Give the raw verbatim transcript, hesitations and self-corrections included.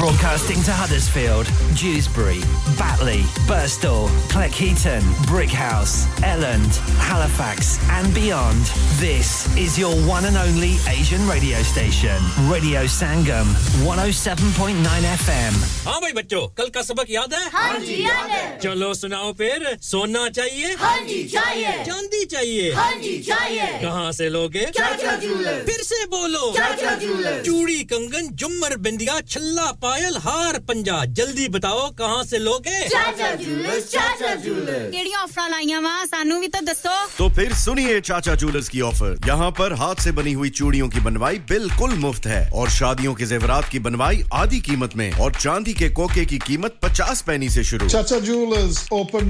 Broadcasting to Huddersfield, Dewsbury, Batley, Birstall, Cleckheaton, Brickhouse, Elland, Halifax and beyond. This is your one and only Asian radio station. Radio Sangam, one oh seven point nine F M. हाँ भाई बच्चों, कल का सबक याद है? हाँ जी याद है। चलो सुनाओ फिर। सोना चाहिए? हाँ जी चाहिए। चांदी चाहिए? हाँ जी चाहिए। कहाँ से लोगे? चाचा जूलर। फिर से बोलो। चाचा जूलर। चूड़ी, कंगन, झुमर, बिंदिया, छल्ला, पायल, हार, पंजा। जल्दी बताओ कहाँ से लोगे? चाचा जूलर, चाचा जूलर। केड़ी ऑफर लाईयां वा सानू भी तो दसो। तो फिर सुनिए चाचा जूलर्स की ऑफर। यहाँ पर हाथ से बनी हुई चूड़ियों की बनवाई बिल्कुल मुफ्त है और शादियों के ज़ेवरात की बनवाई आधी कीमत में और चांदी के कोके की कीमत पचास पैसे से शुरू। Chacha Jewelers open